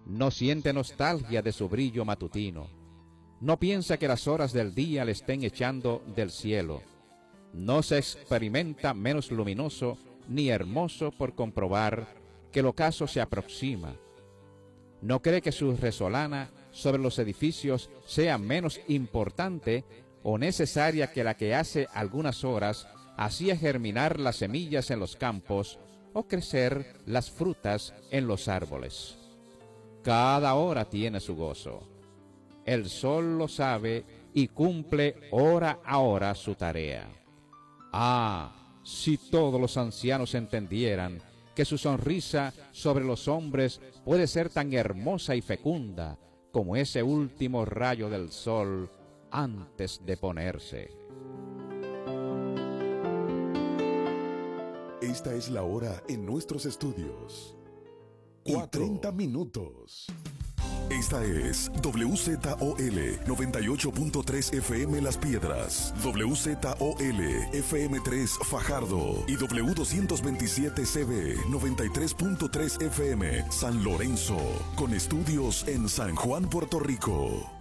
No siente nostalgia de su brillo matutino. No piensa que las horas del día le estén echando del cielo. No se experimenta menos luminoso ni hermoso por comprobar que el ocaso se aproxima. No cree que su resolana sobre los edificios sea menos importante o necesaria que la que hace algunas horas hacía germinar las semillas en los campos o crecer las frutas en los árboles. Cada hora tiene su gozo. El sol lo sabe y cumple hora a hora su tarea. Ah, si todos los ancianos entendieran que su sonrisa sobre los hombres puede ser tan hermosa y fecunda como ese último rayo del sol antes de ponerse. Esta es la hora en nuestros estudios. 4:30 minutos. Esta es WZOL 98.3 FM Las Piedras, WZOL FM3 Fajardo y W227CB 93.3 FM San Lorenzo, con estudios en San Juan, Puerto Rico.